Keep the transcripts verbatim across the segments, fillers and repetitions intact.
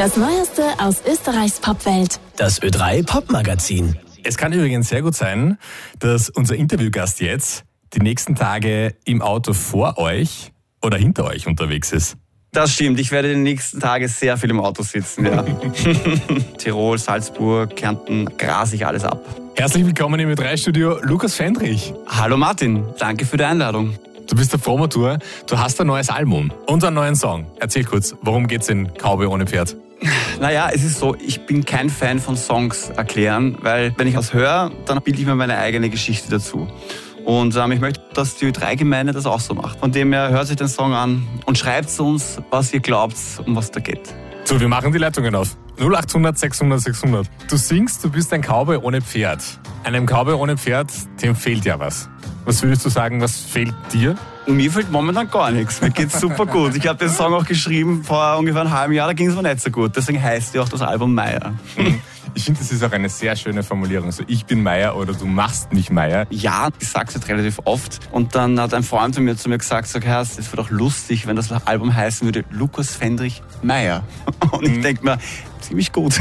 Das Neueste aus Österreichs Popwelt. Das Ö drei Popmagazin. Es kann übrigens sehr gut sein, dass unser Interviewgast jetzt die nächsten Tage im Auto vor euch oder hinter euch unterwegs ist. Das stimmt, ich werde die nächsten Tage sehr viel im Auto sitzen, ja. Tirol, Salzburg, Kärnten, grase ich alles ab. Herzlich willkommen im Ö drei Studio, Lukas Fendrich. Hallo Martin, danke für die Einladung. Du bist der Promotor, du hast ein neues Album und einen neuen Song. Erzähl kurz, worum geht's in Cowboy ohne Pferd? Naja, es ist so, ich bin kein Fan von Songs erklären, weil wenn ich was höre, dann bilde ich mir meine eigene Geschichte dazu. Und ähm, ich möchte, dass die Ö drei Gemeinde das auch so macht. Von dem her hört sich den Song an und schreibt uns, was ihr glaubt, um was da geht. So, wir machen die Leitungen auf. null acht hundert sechshundert sechshundert. Du singst, du bist ein Cowboy ohne Pferd. Einem Cowboy ohne Pferd, dem fehlt ja was. Was würdest du sagen, was fehlt dir? Mir fehlt momentan gar nichts. Mir geht's super gut. Ich habe den Song auch geschrieben vor ungefähr einem halben Jahr, da ging es mir nicht so gut. Deswegen heißt ja auch das Album Meier. Ich finde, das ist auch eine sehr schöne Formulierung. So, ich bin Meier oder du machst mich Meier. Ja, ich sag's jetzt relativ oft. Und dann hat ein Freund von mir zu mir gesagt, sag, Herr, es wäre doch lustig, wenn das Album heißen würde, Lukas Fendrich Meier. Und ich mhm. denke mir, ziemlich gut.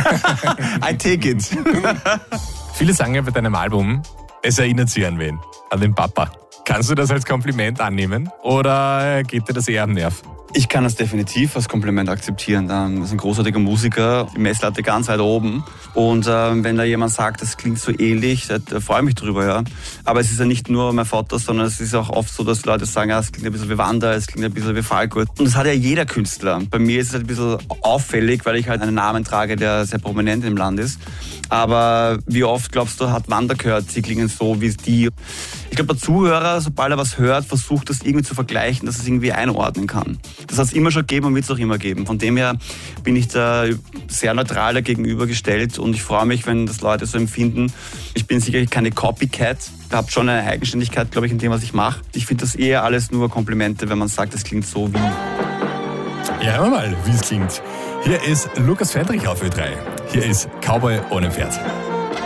I take it. Viele sagen ja bei deinem Album, es erinnert sich an wen? An den Papa. Kannst du das als Kompliment annehmen oder geht dir das eher am Nerv? Ich kann das definitiv als Kompliment akzeptieren. Das ist ein großartiger Musiker, die Messlatte ganz weit oben. Und äh, wenn da jemand sagt, das klingt so ähnlich, da, da freue ich mich drüber. Ja. Aber es ist ja nicht nur mein Vater, sondern es ist auch oft so, dass Leute sagen, ja, es klingt ein bisschen wie Wanda, es klingt ein bisschen wie Falkurt. Und das hat ja jeder Künstler. Bei mir ist es halt ein bisschen auffällig, weil ich halt einen Namen trage, der sehr prominent im Land ist. Aber wie oft, glaubst du, hat Wanda gehört, sie klingen so wie die? Ich glaube, der Zuhörer, sobald er was hört, versucht das irgendwie zu vergleichen, dass er es irgendwie einordnen kann. Das hat es immer schon gegeben und wird es auch immer geben. Von dem her bin ich da sehr neutral gegenübergestellt und ich freue mich, wenn das Leute so empfinden. Ich bin sicherlich keine Copycat. Ich habe schon eine Eigenständigkeit, glaube ich, in dem, was ich mache. Ich finde das eher alles nur Komplimente, wenn man sagt, es klingt so wie. Ja, hören wir mal, wie es klingt. Hier ist Lukas Fendrich auf Ö drei. Hier ist Cowboy ohne Pferd.